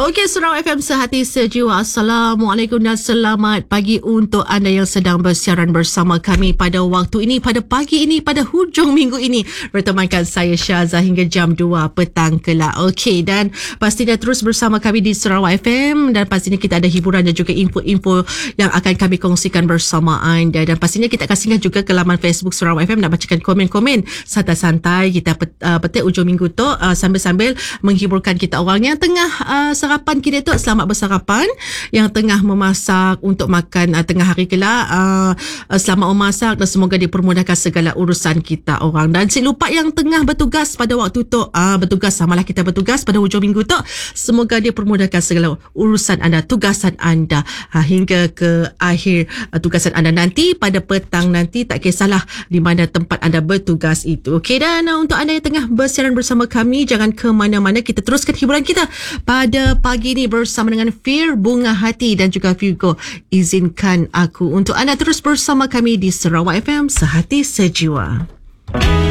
Okey, Surau FM Sehati Sejiwa. Assalamualaikum dan selamat pagi untuk anda yang sedang bersiaran bersama kami pada waktu ini, pada pagi ini, pada hujung minggu ini. Bertemankan saya Syaza hingga jam 2 petang kelak. Okey, dan pastinya terus bersama kami di Surau FM, dan pastinya kita ada hiburan dan juga info-info yang akan kami kongsikan bersama anda. Dan pastinya kita akan singgah juga ke laman Facebook Surau FM nak bacakan komen-komen santai-santai kita petik ujung minggu tu, sambil-sambil menghiburkan kita orang yang tengah sarapan kini tu. Selamat bersarapan. Yang tengah memasak untuk makan tengah hari kelak, selamat memasak dan semoga dipermudahkan segala urusan kita orang. Dan si lupa yang tengah bertugas pada waktu tu, bertugas samalah kita bertugas pada hujung minggu tu, semoga dia permudahkan segala urusan anda, tugasan anda, hingga ke akhir tugasan anda nanti pada petang nanti, tak kisahlah di mana tempat anda bertugas itu. Okey, dan untuk anda yang tengah bersiaran bersama kami, jangan ke mana-mana, kita teruskan hiburan kita pada pagi ini bersama dengan Fir Bunga Hati dan juga Virgo Izinkan Aku, untuk anda terus bersama kami di Sarawak FM Sehati Sejiwa.